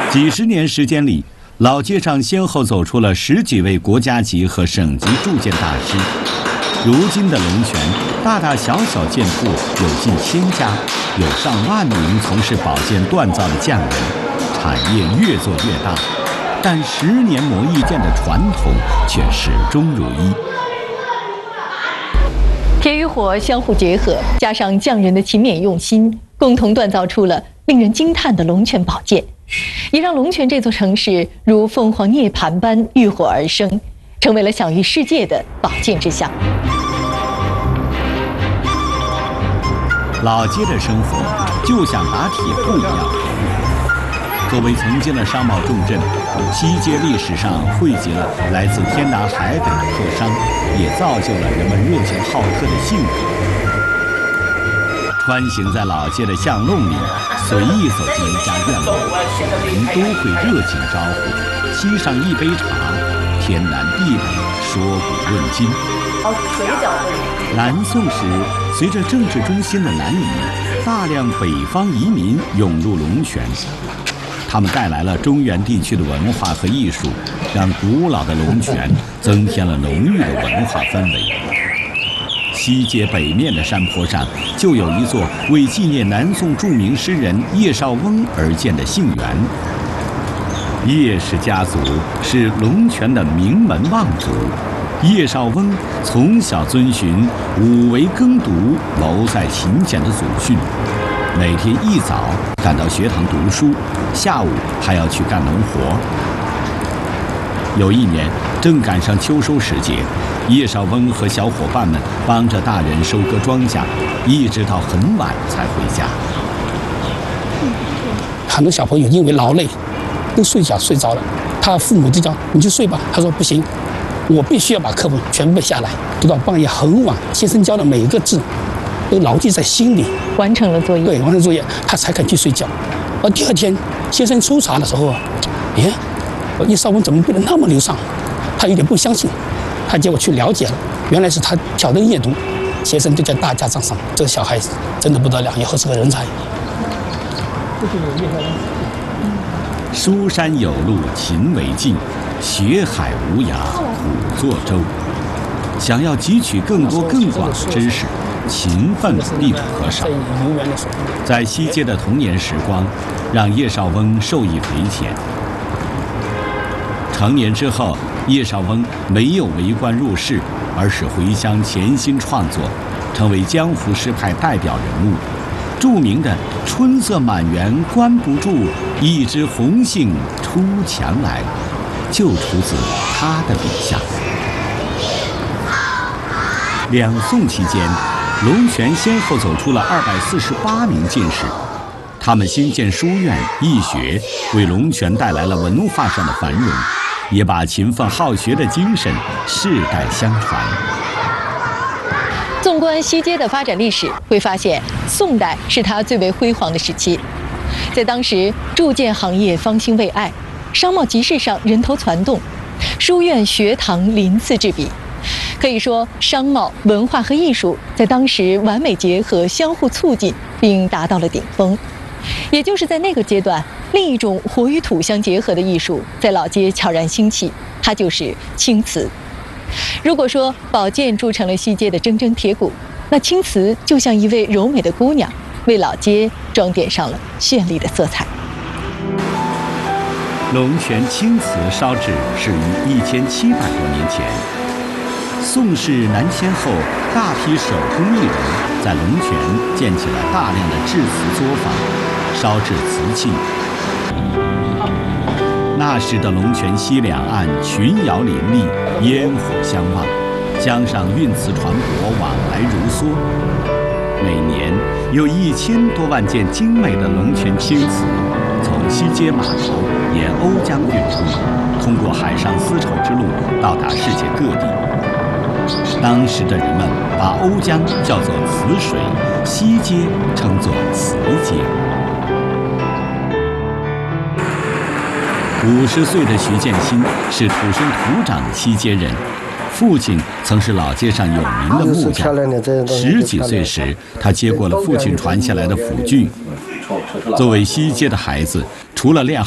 几十年时间里，老街上先后走出了10几位国家级和省级铸剑大师。如今的龙泉，大大小小剑铺有近1000家，有上万名从事宝剑锻造的匠人，产业越做越大。但10年磨一剑的传统却始终如一。 铁与火相互结合，加上匠人的勤勉用心，共同锻造出了令人惊叹的龙泉宝剑，也让龙泉这座城市如凤凰涅槃般浴火而生，成为了享誉世界的宝剑之乡。 老街的生活就像打铁铺一样。作为曾经的商贸重镇，西街历史上汇集了来自天南海北的客商，也造就了人们热情好客的性格。穿行在老街的巷弄里，随意走进一家院落，人都会热情招呼，沏上一杯茶，天南地北，说古论今。南宋时，随着政治中心的南移，大量北方移民涌入龙泉。他们带来了中原地区的文化和艺术，让古老的龙泉增添了浓郁的文化氛围。西街北面的山坡上，就有一座为纪念南宋著名诗人叶绍翁而建的杏园。叶氏家族是龙泉的名门望族，叶绍翁从小遵循五为耕读、谋在勤俭的祖训。每天一早赶到学堂读书，下午还要去干农活。有一年正赶上秋收时节，叶绍翁和小伙伴们帮着大人收割庄稼，一直到很晚才回家。 很多小朋友因为劳累都睡着了，他父母就叫你去睡吧，他说不行，我必须要把课本全部背下来，读到半夜很晚，先生教的每一个字都牢记在心里， 完成了作业。 对，完成作业，他才肯去睡觉。而第二天，先生抽查的时候，叶绍翁怎么背得那么流畅？他有点不相信，他结果去了解了，原来是他挑灯夜读。先生就叫大家赞赏，这个小孩子真的不得了，以后是个人才。 书山有路勤为径，学海无涯苦作舟。想要汲取更多更广的知识，勤奋必不可少。在西街的童年时光，让叶绍翁受益匪浅。成年之后，叶绍翁没有为官入仕，而是回乡潜心创作，成为江湖诗派代表人物。著名的“春色满园关不住，一枝红杏出墙来”，就出自他的笔下。两宋期间，龙泉先后走出了248名进士，他们兴建书院、义学，为龙泉带来了文化上的繁荣，也把勤奋好学的精神世代相传。 纵观西街的发展历史，会发现宋代是它最为辉煌的时期。在当时，铸剑行业方兴未艾，商贸集市上人头攒动，书院学堂鳞次栉比。可以说，商贸、文化和艺术在当时完美结合，相互促进，并达到了顶峰。也就是在那个阶段，另一种火与土相结合的艺术在老街悄然兴起，它就是青瓷。如果说宝剑铸成了西街的铮铮铁骨，那青瓷就像一位柔美的姑娘，为老街装点上了绚丽的色彩。 龙泉青瓷烧制始于1700多年前。宋氏南迁后，大批手工艺人在龙泉建起了大量的制瓷作坊，烧制瓷器。那时的龙泉西两岸群窑林立，烟火相望，江上运瓷船舶往来如梭。每年有1000多万件精美的龙泉青瓷从西街码头沿瓯江运出，通过海上丝绸之路到达世界各地。当时的人们把瓯江叫做瓷水，西街称作瓷街。50岁的徐建新是土生土长的西街人，父亲曾是老街上有名的木匠。10几岁时，他接过了父亲传下来的斧锯。作为西街的孩子，除了练